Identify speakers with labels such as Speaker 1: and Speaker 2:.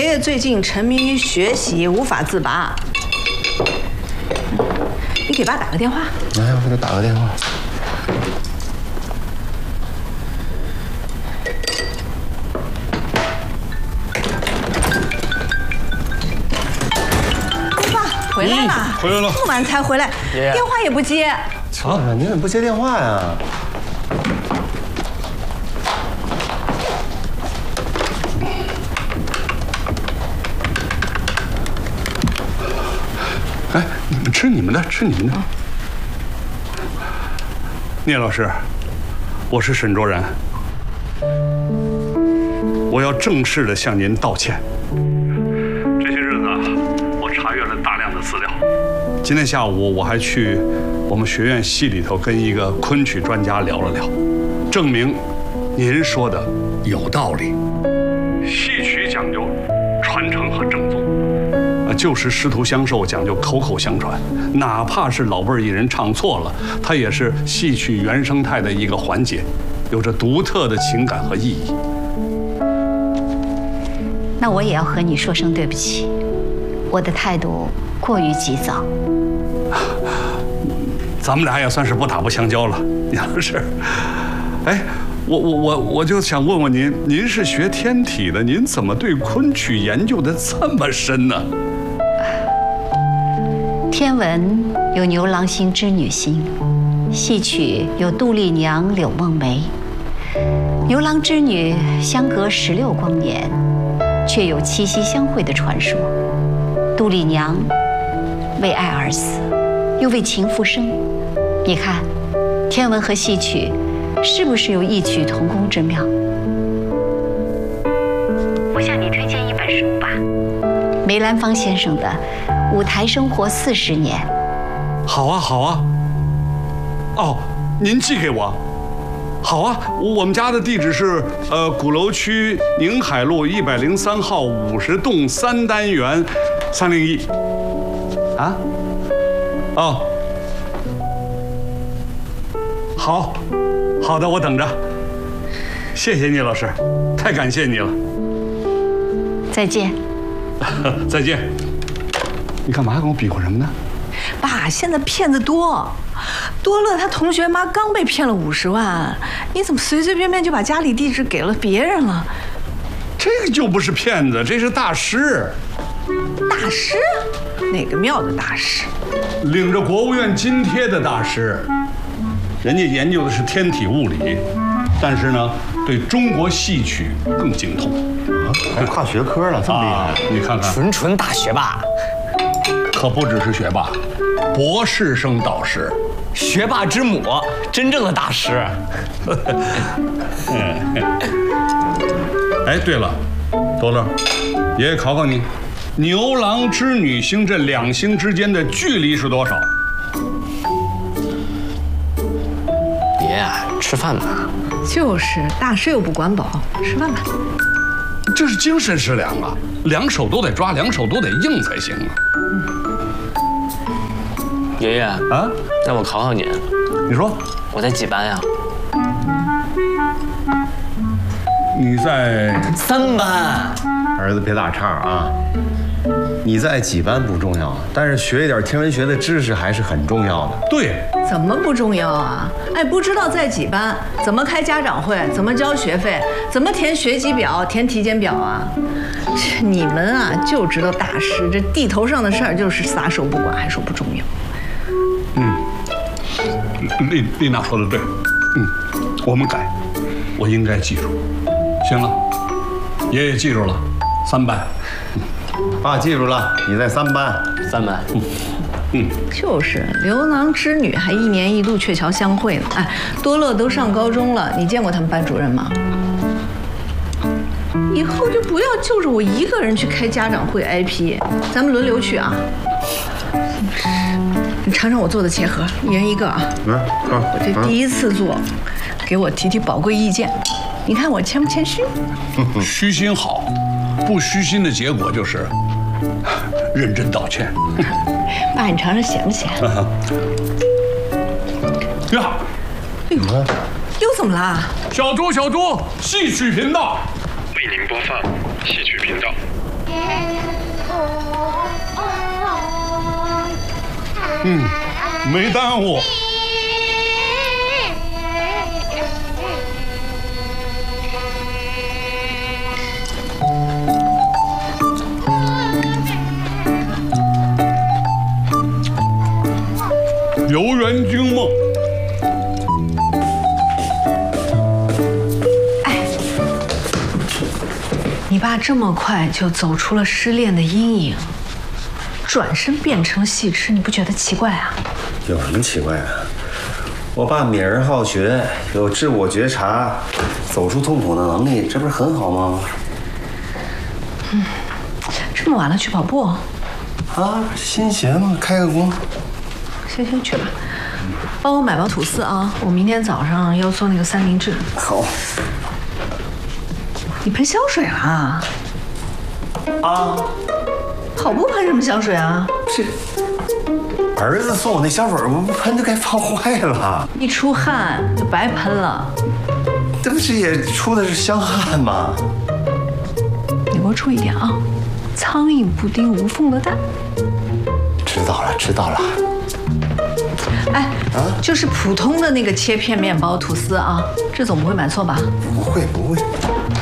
Speaker 1: 爷最近沉迷于学习，无法自拔。你给爸打个电话。
Speaker 2: 哎，我给他打个电话。
Speaker 1: 爸回来了，
Speaker 3: 回来了，
Speaker 1: 这么晚才回来，电话也不接。
Speaker 2: 啊，你怎么不接电话呀？
Speaker 3: 哎，你们吃你们的，吃你们的。聂老师，我是沈卓然，我要正式的向您道歉。这些日子啊，我查阅了大量的资料。今天下午我还去我们学院系里头跟一个昆曲专家聊了聊，证明您说的有道理。戏曲讲究传承和正宗。旧时师徒相授，讲究口口相传，哪怕是老辈儿艺人唱错了，它也是戏曲原生态的一个环节，有着独特的情感和意义。
Speaker 4: 那我也要和你说声对不起，我的态度过于急躁。
Speaker 3: 咱们俩也算是不打不相交了，杨老师。哎，我就想问问您，您是学天体的，您怎么对昆曲研究的这么深呢？
Speaker 4: 天文有牛郎星、织女星，戏曲有杜丽娘、柳梦梅。牛郎织女相隔16光年，却有七夕相会的传说。杜丽娘为爱而死，又为情复生。你看，天文和戏曲是不是有异曲同工之妙？我向你推荐一本书吧，梅兰芳先生的《舞台生活40年》。
Speaker 3: 好啊，好啊。哦，您寄给我。好啊，我们家的地址是鼓楼区宁海路103号50栋3单元301。啊？哦。好，好的，我等着。谢谢聂老师，太感谢你了。
Speaker 4: 再见。
Speaker 3: 再见。你干嘛跟我比划什么呢？
Speaker 1: 爸，现在骗子多，多乐他同学妈刚被骗了50万，你怎么随随便便就把家里地址给了别人了？
Speaker 3: 这个就不是骗子，这是大师。
Speaker 1: 大师？哪个庙的大师？
Speaker 3: 领着国务院津贴的大师。人家研究的是天体物理，但是呢，对中国戏曲更精通。
Speaker 2: 还跨学科了，这么厉害！
Speaker 3: 你看看，
Speaker 5: 纯大学霸，
Speaker 3: 可不只是学霸，博士生导师，
Speaker 5: 学霸之母，真正的大师。
Speaker 3: 哎，对了，多乐，爷爷考考你，牛郎织女星这2星之间的距离是多少？
Speaker 5: 爷啊，吃饭吧。
Speaker 1: 就是大师又不管饱，吃饭吧。
Speaker 3: 这是精神食粮啊，2手都得抓，2手都得硬才行啊。
Speaker 5: 爷爷啊，那我考考你，
Speaker 3: 你说
Speaker 5: 我在几班呀？
Speaker 3: 你在
Speaker 5: 3班。
Speaker 2: 儿子别打岔啊！你在几班不重要，但是学一点天文学的知识还是很重要的。
Speaker 3: 对，
Speaker 1: 怎么不重要啊？哎，不知道在几班，怎么开家长会，怎么交学费，怎么填学籍表、填体检表啊？你们啊，就知道大师这地头上的事儿就是撒手不管，还说不重要。
Speaker 3: 丽娜说的对，我们改，我应该记住。行了，爷爷记住了，3班。
Speaker 2: 爸记住了，你在3班。
Speaker 5: 3班。
Speaker 1: 就是牛郎织女还1年1度鹊桥相会呢。哎，多乐都上高中了，你见过他们班主任吗？以后就不要就着我一个人去开家长会挨批，咱们轮流去啊。你尝尝我做的茄盒，1人1个啊。我这第1次做，给我提提宝贵意见。你看我谦不谦虚？
Speaker 3: 虚心好，不虚心的结果就是认真道歉。
Speaker 1: 爸，你尝尝咸不咸？
Speaker 3: 呀，
Speaker 1: 哎呦，又怎么啦？
Speaker 3: 小猪，戏曲频道。
Speaker 6: 为您播放戏曲频道。
Speaker 3: 没耽误。游园惊梦。
Speaker 1: 你爸这么快就走出了失恋的阴影，转身变成了戏痴，你不觉得奇怪啊？
Speaker 2: 有什么奇怪的？我爸敏而好学，有自我觉察，走出痛苦的能力，这不是很好吗？
Speaker 1: 这么晚了去跑步？
Speaker 2: 啊，新鞋吗？开个工。
Speaker 1: 行，去吧。帮我买包吐司啊！我明天早上要做那个三明治。
Speaker 2: 好。
Speaker 1: 你喷香水了？
Speaker 2: 啊？
Speaker 1: 跑步喷什么香水啊？
Speaker 2: 这儿子送我那香水，我不喷就该放坏了。
Speaker 1: 一出汗就白喷了。
Speaker 2: 这不是也出的是香汗吗？
Speaker 1: 你给我注意点啊！苍蝇不叮无缝的蛋。
Speaker 2: 知道了。
Speaker 1: 哎，就是普通的那个切片面包吐司啊，这总不会买错吧？
Speaker 2: 不会。